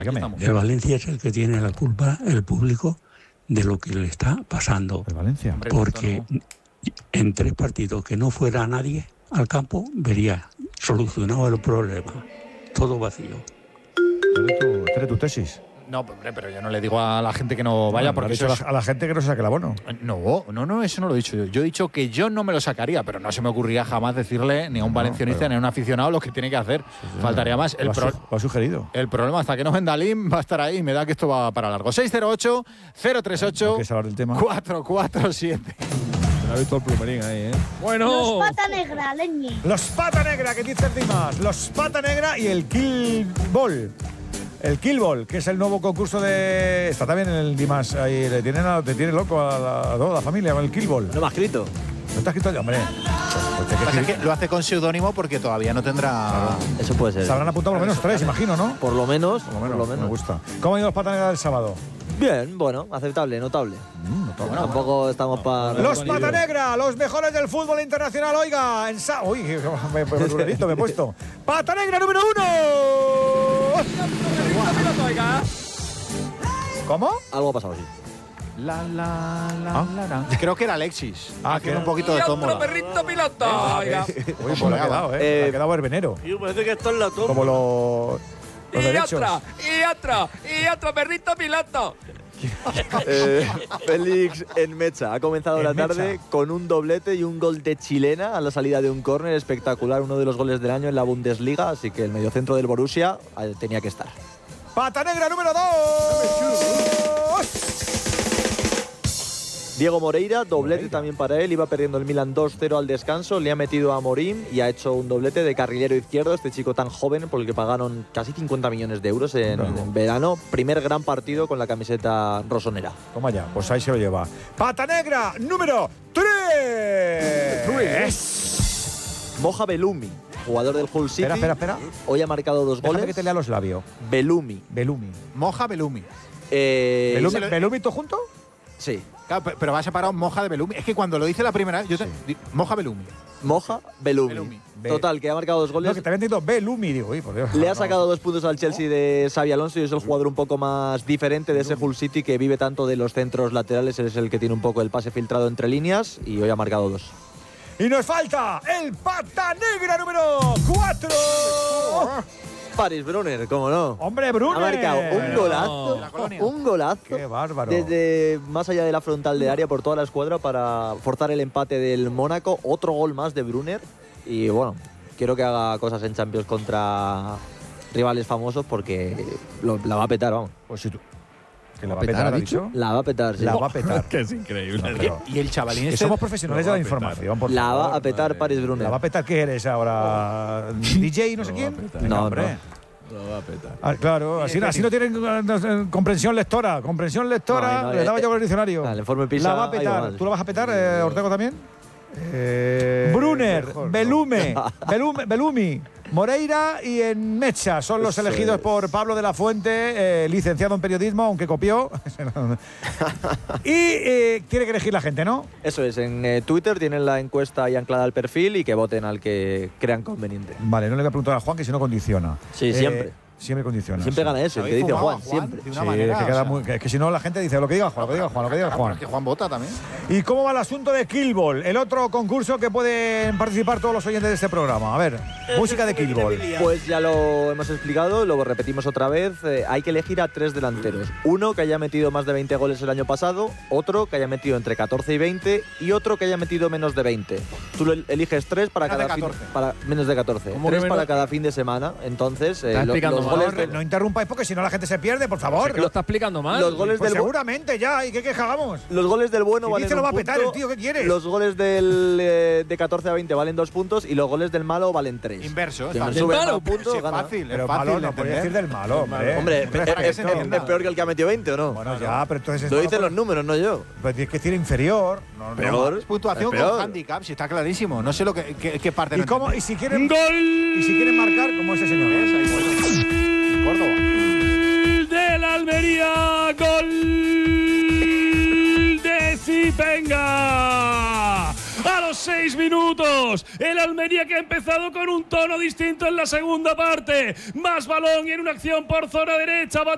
El Valencia es el que tiene la culpa, el público, de lo que le está pasando. El Valencia. Porque en 3 partidos que no fuera nadie al campo, vería solucionado el problema. Todo vacío. ¿Tienes tu tesis? No, hombre, pero yo no le digo a la gente que no vaya, porque eso es... a la gente que no se saque el abono. No, eso no lo he dicho yo. Yo he dicho que yo no me lo sacaría, pero no se me ocurriría jamás decirle ni a un valencianista ni a un aficionado lo que tiene que hacer. Faltaría más. Lo ha sugerido. El problema, hasta que no venda Lim, va a estar ahí y me da que esto va para largo. 608-038-447. Ha visto el plumerín ahí, ¿eh? Bueno. Los pata negra, leñe. Los pata negra, que dice Dimas. Los pata negra y el Kill Ball. El Kill Ball, que es el nuevo concurso de... Está también en el Dimas. Ahí te tiene loco a toda la familia con el Kill Ball. No me ha escrito. ¿No te has escrito ya, hombre? Lo hace con seudónimo porque todavía no tendrá... Claro. Eso puede ser. Se habrán apuntado por lo menos 3, imagino, ¿no? Por lo menos. Me gusta. ¿Cómo han ido los pata negra del sábado? Bien, bueno, aceptable, notable. Bueno, tampoco estamos para... Los pata negra, los mejores del fútbol internacional, oiga. Uy, me he puesto. Pata negra número 1. ¿Cómo? Algo ha pasado, sí. Creo que era Alexis. Que un poquito de tómbola. perrito piloto. Uy, pues le ha quedado, le ha quedado herbenero. Parece que esto es la tómbola. Como los derechos. Y otro perrito piloto. Félix en Mecha ha comenzado la tarde con un doblete y un gol de chilena a la salida de un córner espectacular, uno de los goles del año en la Bundesliga, así que el mediocentro del Borussia tenía que estar. Pata negra número 2. Diego Moreira, doblete también para él, iba perdiendo el Milan 2-0 al descanso, le ha metido a Morín y ha hecho un doblete de carrilero izquierdo, este chico tan joven por el que pagaron casi 50 millones de euros en verano, primer gran partido con la camiseta rosonera. Toma ya, pues ahí se lo lleva. Pata negra número 3. Moja Belumi, jugador del Hull City. Espera. Hoy ha marcado 2 goles. Déjame que te lea los labios. Belumi. Moja Belumi. ¿Belumi todo junto? Sí. Claro, pero va separado Moja de Belumi. Es que cuando lo dice la primera vez, Moja Belumi. Moja Belumi. Total, que ha marcado 2 goles. No, que te habían dicho Belumi, digo, por Dios. Le ha sacado 2 puntos al Chelsea de Xabi Alonso y es el jugador un poco más diferente de ese Hull City que vive tanto de los centros laterales. Es el que tiene un poco el pase filtrado entre líneas y hoy ha marcado 2. Y nos falta el pata negra número 4. Paris Brunner, cómo no. Hombre, Brunner. Ha marcado un golazo. Qué bárbaro. Desde más allá de la frontal de área por toda la escuadra para forzar el empate del Mónaco. Otro gol más de Brunner. Y bueno, quiero que haga cosas en Champions contra rivales famosos porque la va a petar, vamos. Pues si tú. ¿Que la va a petar, ha dicho? La va a petar, sí. La va a petar. Que es increíble. Y el chavalín que somos profesionales de la información, por la favor. va a petar Paris Brunner. ¿La va a petar qué eres ahora? ¿DJ no sé quién? No, hombre. Lo va a petar. Claro, así no tienen comprensión lectora. No, le daba yo con el diccionario. El informe PISA. La va a petar. ¿Tú la vas a petar, Ortego, también? Brunner, Belumi, Moreira y en Mecha son los elegidos por Pablo de la Fuente, licenciado en periodismo, aunque copió. Y tiene que elegir la gente, ¿no? Eso es, en Twitter tienen la encuesta ahí anclada al perfil y que voten al que crean conveniente. Vale, no le voy a preguntar a Juan que si no condiciona. Sí, siempre. Siempre condiciona. Siempre gana eso, el que dice Juan, siempre. De una manera, es que si no la gente dice lo que diga Juan, Juan. Que Juan vota también. ¿Y cómo va el asunto de Kill Ball? El otro concurso que pueden participar todos los oyentes de este programa. A ver, música de Kill Ball. Pues ya lo hemos explicado, lo repetimos otra vez. Hay que elegir a 3 delanteros. Uno que haya metido más de 20 goles el año pasado, otro que haya metido entre 14 y 20 y otro que haya metido menos de 20. Tú eliges 3 para cada fin, para menos de 14. 3 para cada fin de semana. Entonces, los goles no interrumpáis porque si no la gente se pierde, por favor. Que lo está explicando mal. Los goles pues del seguramente ya, ¿y qué hagamos? Los goles del bueno valen dice lo va a punto, petar el tío, ¿qué quieres? Los goles del de 14 a 20 valen 2 puntos y los goles del malo valen 3. Inverso, es fácil. sube Malo, más puntos, es gana. fácil. Pero es fácil malo no podía decir del malo, hombre. Hombre, es peor que el que ha metido 20, ¿o no? Bueno, ya, pero entonces... Lo dicen los números, no yo. Pues tienes que decir inferior. Peor. Es puntuación con handicap, si está clarísimo. No sé lo qué parte. ¿Y cómo? ¿Y si quieren ¡Gol! Y si quieren marcar, como ese señor. Córdoba. Del Almería, gol de Zipenga. A los 6 minutos, el Almería que ha empezado con un tono distinto en la segunda parte. Más balón y en una acción por zona derecha. Va